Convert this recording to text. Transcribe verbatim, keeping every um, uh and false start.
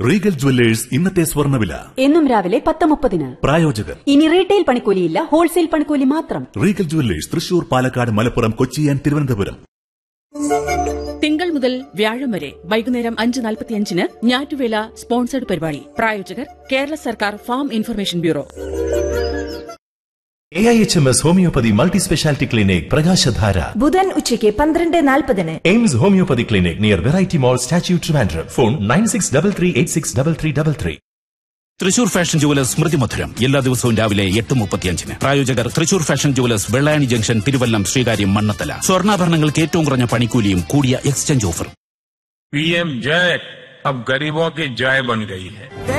Regal jewellers ഇന്നത്തെ സ്വർണ്ണവില എന്നും രാവിലെ പത്ത് മുപ്പതിന്. പ്രായോജകർ. ഇനി റീറ്റെയിൽ പണിക്കൂലിയില്ല, ഹോൾസെയിൽ പണിക്കൂലി മാത്രം. Regal jewellers Thrissur, Palakkad, Malappuram, Kochi and Thiruvananthapuram. തിങ്കൾ മുതൽ വ്യാഴം വരെ വൈകുന്നേരം അഞ്ച് നാൽപ്പത്തിയഞ്ചിന് ഞാറ്റുവേല സ്പോൺസേഡ് പരിപാടി. പ്രായോജകർ കേരള സർക്കാർ farm information bureau. A I H M S homeopathy multi speciality clinic പ്രകാശധാര ബുധൻ ഉച്ചയ്ക്ക് പന്ത്രണ്ട് നാൽപ്പതിന്. AIIMS homeopathy clinic near variety മോൾ, statue, Trivandrum. Phone nine six double three eight six double three double three. Thrissur fashion jewellers സ്മൃതി മധുരം എല്ലാ ദിവസവും രാവിലെ എട്ട് മുപ്പത്തിയഞ്ചിന്. പ്രായോജകർ Thrissur fashion jewellers, Vellayani junction, Thiruvallam, Sreekaryam, Mannathala. സ്വർണ്ണാഭരണങ്ങൾക്ക് ഏറ്റവും കുറഞ്ഞ പണിക്കൂലിയും കൂടിയ എക്സ്ചേഞ്ച് ഓഫർ. പി എം ജയ് अब गरीबों की जय बन गई है.